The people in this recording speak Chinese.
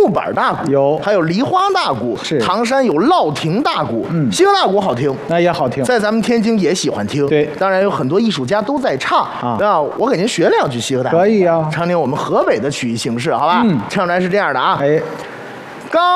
木板大鼓， 有还有梨花大鼓， 是唐山有烙亭大鼓，西河大鼓好听， 那也好听。 在咱们天津也喜欢听。 对， 当然有很多艺术家都在唱啊。 那我给您学两句西河大鼓， 可以啊， 唱听我们河北的曲艺形式，好吧？唱出来是这样的啊。 哎。